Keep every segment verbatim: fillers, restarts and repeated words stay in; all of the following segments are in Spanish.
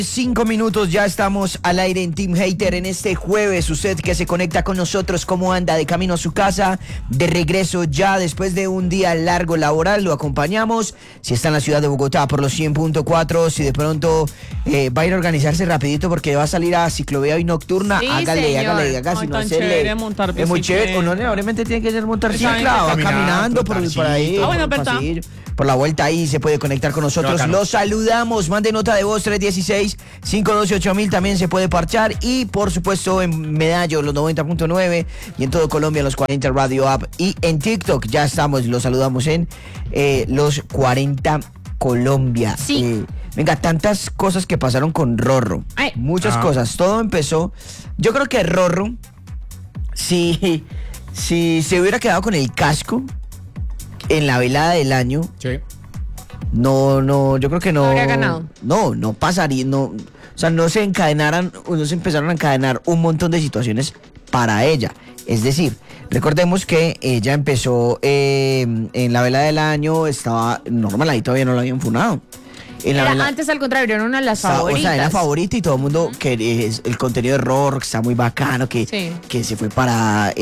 Cinco minutos, ya estamos al aire en Team Hater en este jueves. Usted que se conecta con nosotros, ¿cómo anda? De camino a su casa, de regreso ya después de un día largo laboral, lo acompañamos. Si está en la ciudad de Bogotá por los cien punto cuatro, si de pronto eh, va a ir a organizarse rapidito porque va a salir a ciclovía y nocturna, sí, hágale, señor. hágale, hágale, si no hacerle. Es muy chévere, o no necesariamente tiene que ser montar bicicleta, va caminando por, por ahí, ah, bueno, por, el pasillo, por la vuelta ahí se puede conectar con nosotros. Los saludamos, mande nota de voz tres uno seis, cinco uno ocho mil, también se puede parchar, y por supuesto en Medallo los noventa punto nueve y en todo Colombia los cuarenta Radio App, y en TikTok ya estamos, los saludamos en eh, los cuarenta Colombia. Sí. Eh, venga, tantas cosas que pasaron con Rorro, Ay. muchas Ah. cosas, todo empezó, yo creo que Rorro, si, si se hubiera quedado con el casco en la velada del año, Sí. no, no, yo creo que no. No habría ganado. No, no pasaría, no, o sea, no se encadenaran, no se empezaron a encadenar un montón de situaciones para ella. Es decir, recordemos que ella empezó eh, en la velada del año, estaba normal, ahí todavía no la habían funado. En la Era, vela- antes, al contrario, era una de las o sea, favoritas. O sea, era favorita y todo el mundo, que es el contenido de Rorro, que está muy bacano, que, Sí. que se fue para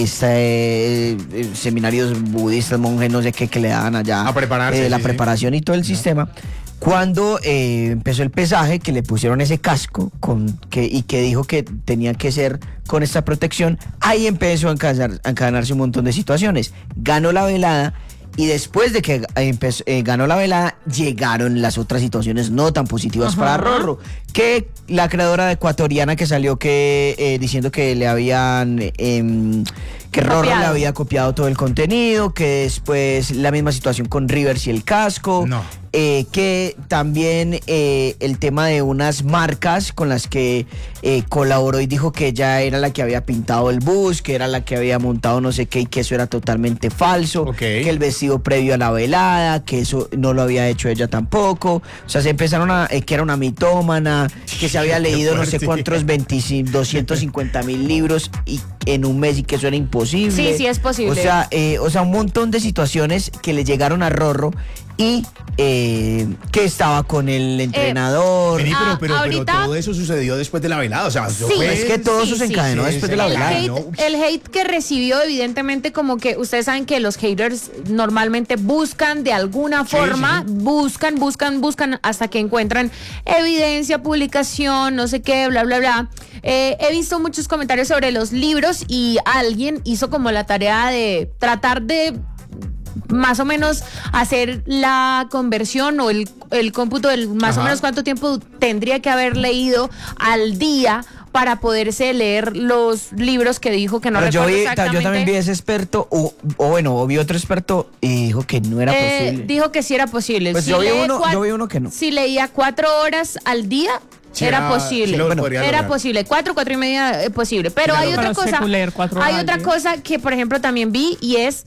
este eh, seminarios budistas, monjes, no sé qué, que le daban allá. A prepararse, eh, la sí, sí. preparación y todo el sistema. Cuando eh, empezó el pesaje, que le pusieron ese casco con que, y que dijo que tenía que ser con esta protección, ahí empezó a encadenar- a encadenarse un montón de situaciones. Ganó la velada. Y después de que empezó, eh, ganó la velada, llegaron las otras situaciones no tan positivas Ajá. para Rorro. Que la creadora ecuatoriana que salió que eh, diciendo que le habían... em, que Rorro Copiado. le había copiado todo el contenido, que después la misma situación con Rivers y el casco. No. Eh, que también eh, el tema de unas marcas con las que eh, colaboró y dijo que ella era la que había pintado el bus, que era la que había montado no sé qué y que eso era totalmente falso, Ok. que el vestido previo a la velada, que eso no lo había hecho ella tampoco. O sea, se empezaron a, eh, que era una mitómana, que se había leído no sé fuerte. cuántos veinticinco, doscientos cincuenta mil libros y en un mes y que eso era imposible. Sí, sí es posible. O sea, eh, o sea, un montón de situaciones que le llegaron a Rorro y eh, que estaba con el entrenador. Vení, pero, Ah, pero, pero ahorita- todo eso sucedió después de la velada, o sea, eso Sí. fue- Es que todo eso se sí, encadenó sí, después sí, de la sí. el, velada. hate, ¿no? el hate que recibió, evidentemente, como que ustedes saben que los haters normalmente buscan de alguna Sí, forma, sí, buscan, buscan, buscan hasta que encuentran evidencia, publicación, no sé qué, bla, bla, bla. Eh, he visto muchos comentarios sobre los libros y alguien hizo como la tarea de tratar de más o menos hacer la conversión o el, el cómputo del más Ajá. o menos cuánto tiempo tendría que haber leído al día para poderse leer los libros que dijo, que no Pero yo, recuerdo vi, ta- exactamente. yo también vi ese experto, o, o bueno, o vi otro experto y dijo que no era Eh, posible. dijo que sí era posible. Pues Si yo vi lee uno- cua- yo vi uno que no. Si leía cuatro horas al día, Sí, era, era- posible. sí lo Bueno, podría era lograr. posible. Cuatro, cuatro y media eh, posible. Pero Sí, hay claro. otra Pero cosa. secular, cuatro Hay horas otra al día. cosa que, por ejemplo, también vi y es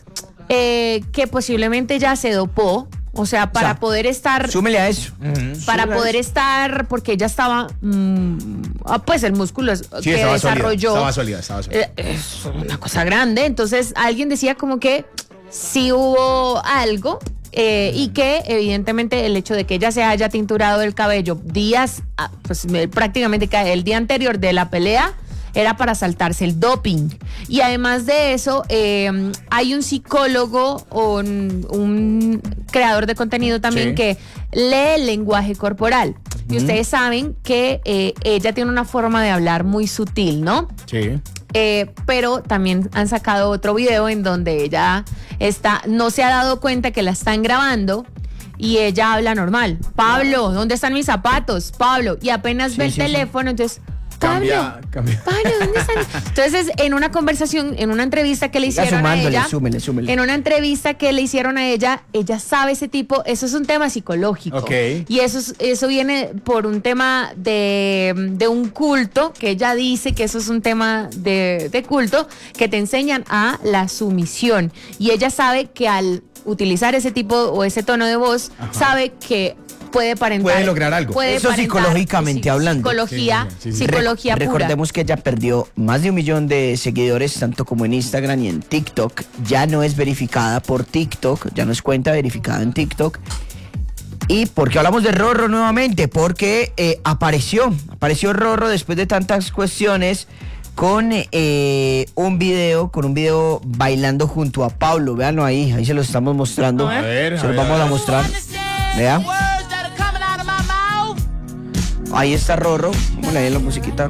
eh, que posiblemente ya se dopó. O sea, para O sea, poder estar. Súmele a eso. Para súmele a poder eso. estar, porque ella estaba, mm, ah, pues el músculo es- Sí, que estaba sólida, desarrolló estaba sólida, estaba sólida. eh, es una cosa grande. Entonces alguien decía como que sí hubo algo eh, y que evidentemente el hecho de que ella se haya tinturado el cabello días, ah, pues me- prácticamente cae el día anterior de la pelea, era para saltarse el doping. Y además de eso, eh, hay un psicólogo o un, un creador de contenido también Sí. que lee el lenguaje corporal. Y ustedes saben que eh, ella tiene una forma de hablar muy sutil, ¿no? Sí. Eh, pero también han sacado otro video en donde ella está, no se ha dado cuenta que la están grabando y ella habla normal. Pablo, ¿dónde están mis zapatos? Pablo, y apenas Sí, ve el sí, sí. teléfono, entonces, Pablo, Cambia, cambia. Pablo, ¿dónde están? Entonces, en una conversación, en una entrevista que le Siga hicieron a sumándole, ella, súmele, súmele. en una entrevista que le hicieron a ella, ella sabe ese tipo, eso es un tema psicológico. Ok. Y eso, es- eso viene por un tema de, de un culto, que ella dice que eso es un tema de, de culto, que te enseñan a la sumisión. Y ella sabe que al utilizar ese tipo o ese tono de voz, Ajá. sabe que puede parentar. Puede lograr algo. puede Eso parentar- psicológicamente sí, hablando. Psicología, Sí, sí, sí, sí. psicología Re- pura. Recordemos que ella perdió más de un millón de seguidores, tanto como en Instagram y en TikTok. Ya no es verificada por TikTok, ya no es cuenta verificada en TikTok. ¿Y por qué hablamos de Rorro nuevamente? Porque eh, apareció, apareció Rorro después de tantas cuestiones con eh, un video, con un video bailando junto a Pablo. Véanlo ahí, ahí se lo estamos mostrando. A ver, se a lo ver, vamos a a ver. mostrar. Vea. Ahí está Rorro. Vamos a leer la musiquita.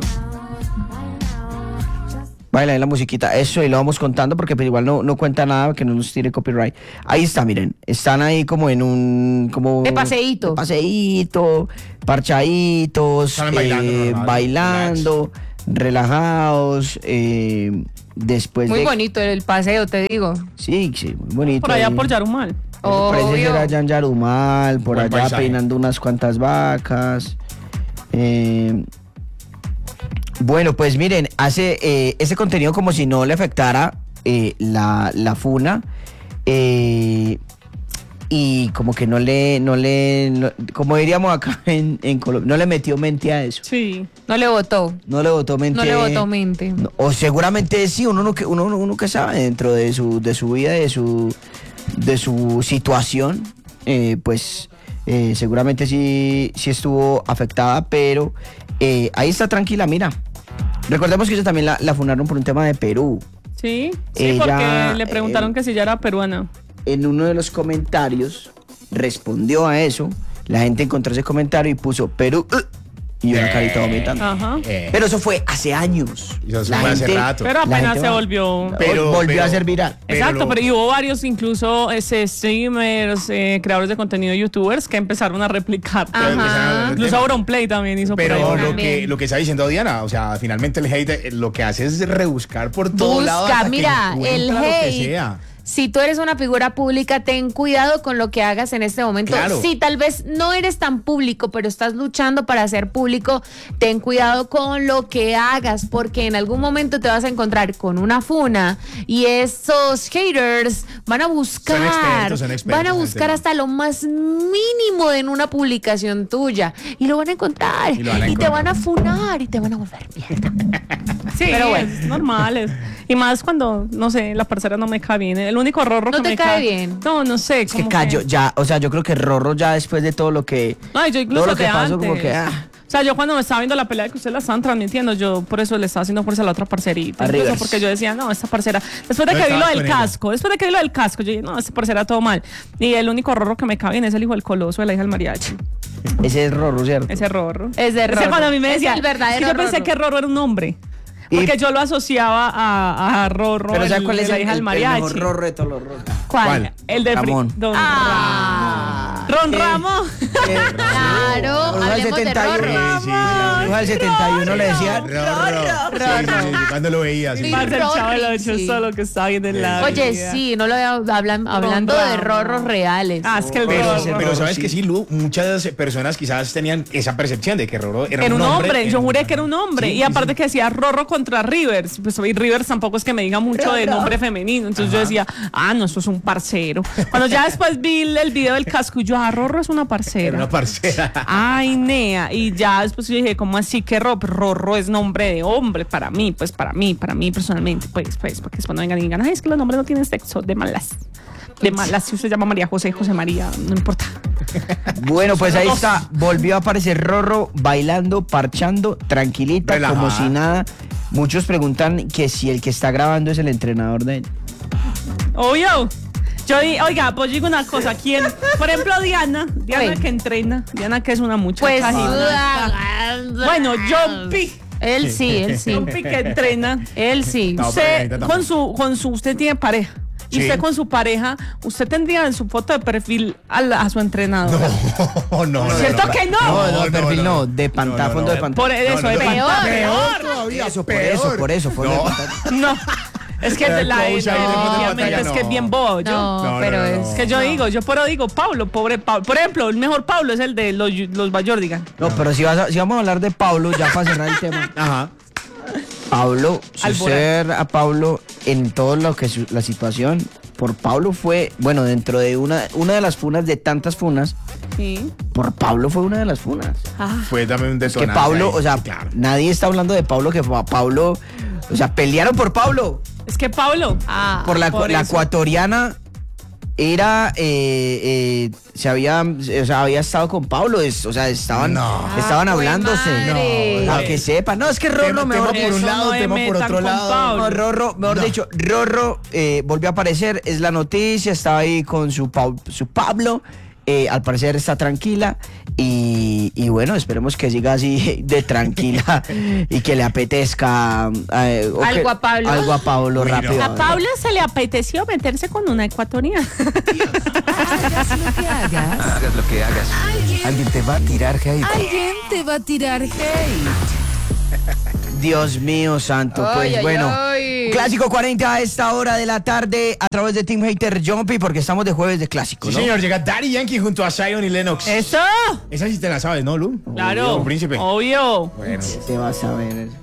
Baila ahí la musiquita, eso, y lo vamos contando porque pues, igual no, no cuenta nada que no nos tire copyright. Ahí está, miren, están ahí como en un... como De paseíto. de paseíto, parchaditos, Están bailando, eh, normal, bailando, relajados, eh, después Muy de... bonito el paseo, te digo. Sí, sí, muy bonito. Por allá ahí. por Yarumal. Parece Obvio. ser allá en Yarumal, por Buen allá paisaje. peinando unas cuantas vacas. Eh, bueno, pues miren, hace eh, ese contenido como si no le afectara eh, la, la funa. Eh, y como que no le, no le, no- como diríamos acá en, en Colombia, no le metió mente a eso. Sí. No le votó. No le botó mente. No le votó mente. No, o seguramente sí, uno no que uno, uno, uno que sabe dentro de su de su vida, de su de su situación, eh, pues eh, seguramente sí sí estuvo afectada, pero eh, ahí está tranquila, mira. Recordemos que ella también la, la funaron por un tema de Perú. Sí, sí, Ella, porque le preguntaron eh, que si ya era peruana. En uno de los comentarios respondió a eso, la gente encontró ese comentario y puso Perú uh, y una carita vomitando. Ajá. Eh, Pero eso fue hace años. Eso La fue hace gente- rato. Pero la apenas gente se va- volvió. Pero- volvió pero- a ser viral. Exacto, pero- pero y hubo varios incluso ese, streamers, eh, creadores de contenido, youtubers que empezaron a replicar. Ajá. empezaron a- Incluso Auronplay también hizo Pero por ahí. lo También. que, lo que está diciendo Diana, o sea, finalmente el hate eh, lo que hace es rebuscar por todo lado. Busca, hasta que mira, encuentra el lo que hate. sea. Si tú eres una figura pública, ten cuidado con lo que hagas en este momento. Claro. Si tal vez no eres tan público, pero estás luchando para ser público, ten cuidado con lo que hagas, porque en algún momento te vas a encontrar con una funa y esos haters van a buscar, Son expertos, son expertos van a en el buscar tema. hasta lo más mínimo en una publicación tuya y lo van a encontrar Y lo van a y te encontrar. van a funar y te van a volver mierda. Sí, Pero bueno. es normal. es- Y más cuando, no sé, la parcera no me cae bien. El único Rorro ¿No que te me cae bien? No, no sé. Es que como cayó ya, o sea, yo creo que Rorro ya después de todo lo que No, yo incluso todo lo que de pasó antes. como que ah, O sea, yo cuando me estaba viendo la pelea que ustedes la estaban transmitiendo, yo por eso le estaba haciendo fuerza a la otra parcerita. A Incluso Rivers. porque yo decía, no, esta parcera. Después de No que vi lo estabas del con ella. casco, después de que vi lo del casco, yo dije, no, esta parcera todo mal. Y el único Rorro que me cae bien es el hijo del coloso de la hija del mariachi. ese es Rorro, ¿cierto? Ese Rorro. Es de Ese Rorro. cuando a mí me Es decía, el verdadero es que yo pensé Rorro. que Rorro era un hombre. Y- Porque yo lo asociaba a, a Rorro, Pero el, ¿sabes cuál es de la el, hija el- del el mariachi. mejor Rorro de todos los Rorros? ¿Cuál? ¿Cuál? El de Fri- Ramón. Don Ah. Ron ¿Qué? Ramón. Eh, Claro, Bruja del hablemos de setenta y uno. Rorro. Sí, sí, sí. Bruja del setenta y uno le decían. Rorro. Sí, sí, sí, sí, cuando lo veía, sí. Sí. Más el chavo del Rorri, ocho, sí. solo que está bien en la Oye, vida. sí, no lo había- hablan, hablando de Ramo. rorros reales. Ah, es que el Pero, Rorro pero sabes sí. que sí, Lu, muchas personas quizás tenían esa percepción de que Rorro era, era un hombre, yo era juré que era un hombre. Sí, y sí, aparte sí. que decía Rorro contra Rivers. Pues y Rivers tampoco es que me diga mucho de nombre femenino. Entonces yo decía, ah, no, esto es un parcero. Cuando ya después vi el, el video del casco, yo, ah, Rorro es una Era parcera. una parcera. Ay, Nea. Y ya después yo dije, ¿cómo así que Ro- Rorro es nombre de hombre? Para mí, pues para mí, para mí personalmente, pues, pues, porque después no vengan y digan, ay, es que los nombres no tienen sexo, de malas. De malas, si usted llama María José, José María, no importa. Bueno, pues ahí está, volvió a aparecer Rorro bailando, parchando, tranquilita, Relajada. como si nada. Muchos preguntan que si el que está grabando es el entrenador de él. Obvio. Yo di, oiga, pues yo digo una cosa, ¿quién? Por ejemplo, Diana, Diana Oye. que entrena, Diana que es una muchacha Pues, gimnasta. Bueno, John P. Él sí, él sí. John P que entrena. Él sí. No, pero Usted ahorita tampoco. con su, con su, usted tiene pareja. Y Sí. usted con su pareja, usted tendría en su foto de perfil a, la- a su entrenador. No, no, no. ¿Cierto que no? No, no, perfil no, de pantalla, fondo de pantalla. Por eso, no, de no, pantalla. peor. todavía, Eso, por eso, por eso, fondo de No. pantalla. No. Es que El de la coach ahí ella, de fondo de obviamente, pantalla, es que es no. bien bobo. Yo, No, No, no, pero no, es no. Es que yo digo, yo pero digo, Pablo, pobre Pablo. Por ejemplo, el mejor Pablo es el de los, los Bayordigan. No, pero si, vas a- si vamos a hablar de Pablo, ya para cerrar el tema. Ajá. Pablo, si Alborán. usted ve a Pablo en todo lo que su- la situación, por Pablo fue, bueno, dentro de una, una de las funas, de tantas funas, Sí. por Pablo fue una de las funas. Ah, Fue también un Que detonante. Pablo, ahí, o sea, sí, claro. nadie está hablando de Pablo, que fue a Pablo, o sea, pelearon por Pablo, es que Pablo. Ah, por la, por la eso. ecuatoriana era, eh, eh, se había, o sea, había estado con Pablo, es- o sea, estaban, No. estaban Ah, hablándose. madre. Para que sepan. No, es que Rorro, Tema- mejor tema por un Eso lado, no me tema por metan otro con lado. Pablo. No, Rorro, mejor No. dicho, Rorro eh, volvió a aparecer, es la noticia, estaba ahí con su, Pau- su Pablo, eh, al parecer está tranquila y, y bueno, esperemos que siga así de tranquila y que le apetezca eh, o Algo que- a Pablo. algo a Pablo Uy, no. rápido. A Paula se le apeteció meterse con una ecuatoriana. Hagas lo que hagas, Hagas lo que hagas. Alguien te va a tirar hate. alguien te va a tirar hate. Dios mío santo, Ay, pues ay, bueno. ay. Clásico cuarenta a esta hora de la tarde a través de Team Hater Jumpy porque estamos de jueves de clásico, Sí, ¿no? señor, llega Daddy Yankee junto a Zion y Lennox. ¡Eso! Esa sí te la sabes, ¿no, Lu? Claro. Príncipe. Obvio. Bueno. Se va a saber.